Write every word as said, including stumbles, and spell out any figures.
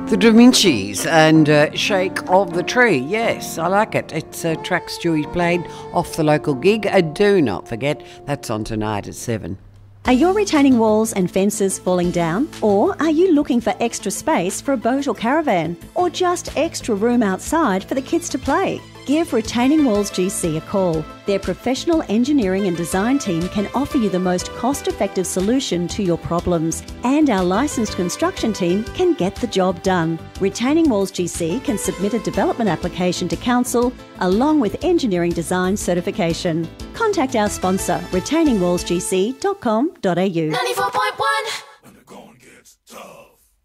The Da Vinci's and uh, Shake of the Tree. Yes, I like it. It's a track Stewie's played off the local gig. Uh, do not forget, that's on tonight at seven. Are your retaining walls and fences falling down? Or are you looking for extra space for a boat or caravan? Or just extra room outside for the kids to play? Give Retaining Walls G C a call. Their professional engineering and design team can offer you the most cost-effective solution to your problems, and our licensed construction team can get the job done. Retaining Walls G C can submit a development application to council along with engineering design certification. Contact our sponsor, retaining walls g c dot com dot a u. ninety-four point one